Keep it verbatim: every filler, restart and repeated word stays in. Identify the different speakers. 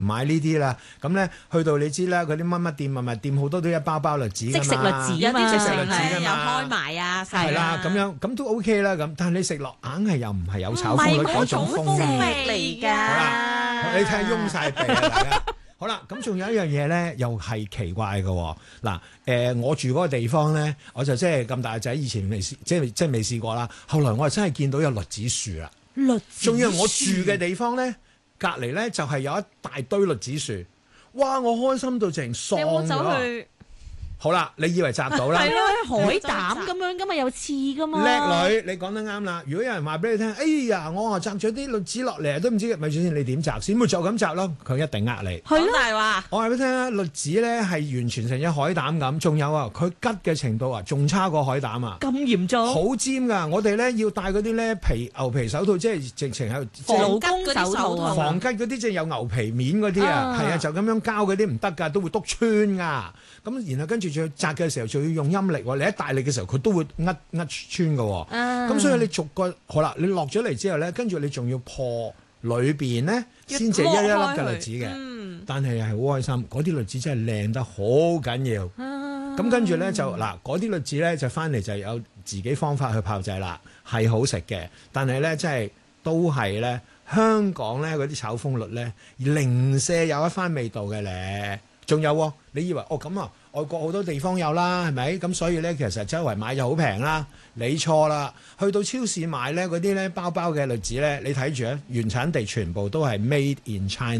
Speaker 1: 唔買呢啲啦。咁咧去到你知啦，嗰啲乜乜店、乜乜店好多都一包包栗子㗎嘛，
Speaker 2: 即食栗子
Speaker 3: 有啲
Speaker 1: 即食栗子
Speaker 3: 係又
Speaker 1: 㗎嘛
Speaker 3: 開埋啊，
Speaker 1: 係啦，咁樣咁都 OK 啦。咁但係你食落硬係又唔係有炒風率嗰種風味。
Speaker 3: 嚟㗎。
Speaker 1: 好啦，你睇下擁晒鼻啊，大家。好啦，咁仲有一樣嘢咧，又係奇怪嘅喎。嗱，誒，我住嗰個地方咧，我就即係咁大仔，以前未試，即係即係未試過啦。後來我係真係見到有栗子樹啦，
Speaker 2: 栗子
Speaker 1: 仲要我住嘅地方咧，隔離咧就係有一大堆栗子樹。哇！我開心到淨喪
Speaker 3: 你有冇走
Speaker 1: 咗。
Speaker 3: 去？
Speaker 1: 好啦，你以為摘到啦？
Speaker 2: 係咯，海膽咁樣噶嘛，有刺噶嘛。
Speaker 1: 叻女，你講得啱啦。如果有人話俾你聽，哎呀，我話摘咗啲栗子落嚟，都唔知咪住先，你點摘先？咪就咁摘咯，佢一定呃你。
Speaker 3: 講
Speaker 2: 係咯，
Speaker 3: 大話。
Speaker 1: 我話俾你聽啊，栗子咧係完全成隻海膽咁，仲有啊，佢吉嘅程度啊，仲差過海膽啊，
Speaker 2: 咁嚴重。
Speaker 1: 好尖噶。我哋咧要戴嗰啲咧皮牛皮手套，即係直情係即係
Speaker 2: 防工手套啊，
Speaker 1: 防吉嗰啲，即係有牛皮面嗰啲啊，
Speaker 2: 啊
Speaker 1: 係啊，就咁樣膠嗰啲唔得㗎，都會篤穿噶。咁然後跟住再摘嘅時候，仲要用陰力喎。你一大力嘅時候，佢都會呃呃穿㗎喎。
Speaker 2: 啊
Speaker 1: 咁所以你逐個好啦，你落咗嚟之後咧，跟住你仲要破裏邊咧，先至一一粒嘅栗子嘅。
Speaker 3: 嗯，
Speaker 1: 但係係好開心，嗰啲栗子真係靚得好緊要。咁跟住咧就嗱，嗰啲栗子咧就翻嚟就有自己方法去炮製啦，係好食嘅。但係咧，真係都係咧，香港咧嗰啲炒風栗咧，零舍有一番味道嘅咧。仲有喎，你以為哦咁啊？外國好多地方有啦，係咪？咁所以咧，其實周圍買就好平啦。你錯啦，去到超市買咧嗰啲咧包包嘅栗子咧，你睇住啊，原產地全部都係 made in China。